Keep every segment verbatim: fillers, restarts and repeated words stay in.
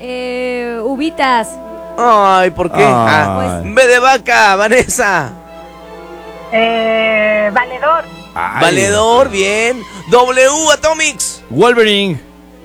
Eh, uvitas. Ay, ¿por qué? Ah, Pues- B de vaca, Vanessa. Eh, valedor. Ay. Valedor, bien. W, Atomics. Wolverine.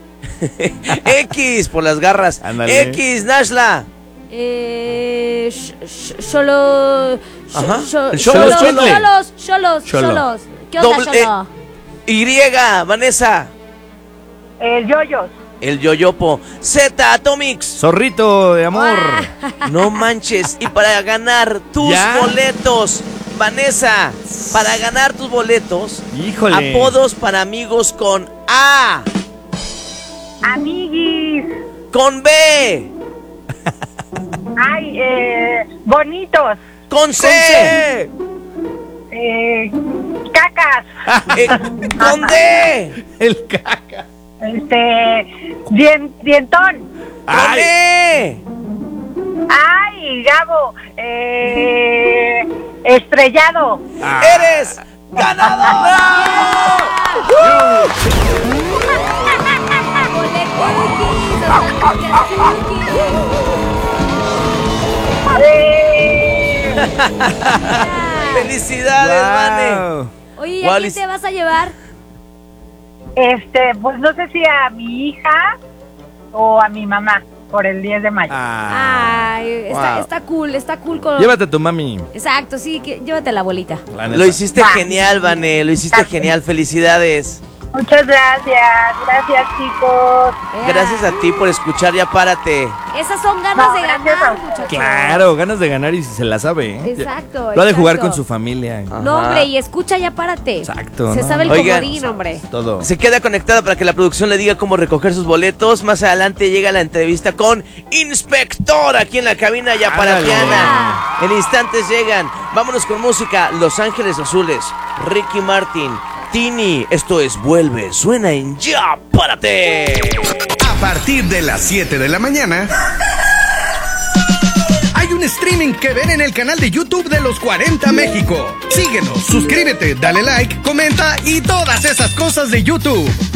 X, por las garras. Ándale. X, Nashla. Eh, sh- sh- solo. sh- Ajá. sh- El Cholos, Cholos, Cholos. cholos, cholos, Cholo. cholos. ¿Qué onda, Doble- cholo? Y, Vanessa. El yoyos. El yoyopo. Z, Atomics. Zorrito de amor. No manches. Y para ganar tus ¿Ya? boletos, Vanessa, para ganar tus boletos, Híjole. apodos para amigos con A, Amiguis. con B, Ay, eh, bonitos. con C, Eh, cacas. eh, con D, El caca. Este, dien- dientón. con Ay. E. Ay, Gabo. Eh, estrellado. Ah. ¡Eres ganador! Eh, ¡Felicidades, Vane! Wow. Oye, ¿y a Wallis. quién te vas a llevar? este, pues no sé si a mi hija o a mi mamá por el diez de mayo. Ah. Ay, está, Wow. está cool, está cool con... Llévate a tu mami. Exacto, sí, que, llévate a la abuelita. La neta. Lo hiciste Va. genial, Vane, lo hiciste genial, felicidades. Muchas gracias. Gracias, chicos. Ea. Gracias a ti por escuchar, ya párate. Esas son ganas No, de gracias a ganar, usted. muchachos. Claro, ganas de ganar y se la sabe. ¿eh? Exacto, Lo ha de jugar exacto. con su familia. No, Ajá. hombre, y escucha, ya párate. Exacto, Se no, sabe el no. Oigan. comodín, hombre. Todo. Se queda conectada para que la producción le diga cómo recoger sus boletos. Más adelante llega la entrevista con Inspector aquí en la cabina ya para Ándale. Tiana. En instantes llegan. Vámonos con música. Los Ángeles Azules, Ricky Martin, Tini. Esto es Vuelve. Suena en Ya Párate. A partir de las siete de la mañana hay un streaming que ven en el canal de YouTube de Los cuarenta México. Síguenos, suscríbete, dale like, comenta y todas esas cosas de YouTube.